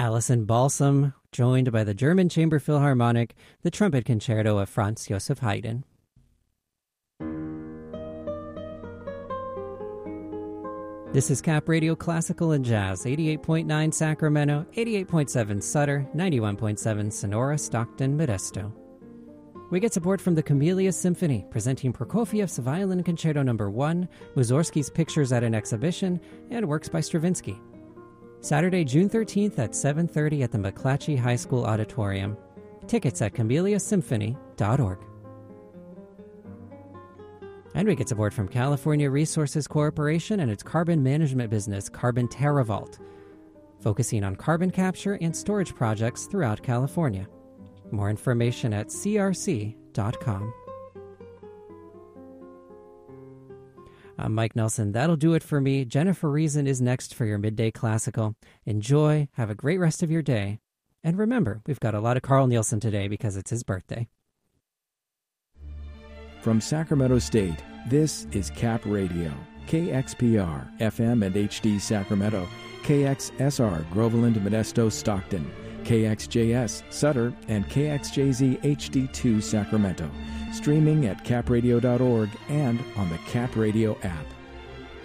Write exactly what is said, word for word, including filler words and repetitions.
Alison Balsam, joined by the German Chamber Philharmonic, the Trumpet Concerto of Franz Joseph Haydn. This is Cap Radio Classical and Jazz, eighty-eight point nine Sacramento, eighty-eight point seven Sutter, ninety-one point seven Sonora, Stockton, Modesto. We get support from the Camellia Symphony, presenting Prokofiev's Violin Concerto Number one, Mussorgsky's Pictures at an Exhibition, and works by Stravinsky. Saturday, June thirteenth at seven thirty at the McClatchy High School Auditorium. Tickets at camellia symphony dot org. And we get support from California Resources Corporation and its carbon management business, Carbon TerraVault, focusing on carbon capture and storage projects throughout California. More information at c r c dot com. I'm Mike Nelson. That'll do it for me. Jennifer Reason is next for your Midday Classical. Enjoy, have a great rest of your day. And remember, we've got a lot of Carl Nielsen today because it's his birthday. From Sacramento State, this is Cap Radio, K X P R, F M and H D Sacramento, K X S R, Groveland, Modesto, Stockton, K X J S, Sutter, and K X J Z H D two, Sacramento. Streaming at cap radio dot org and on the Cap Radio app.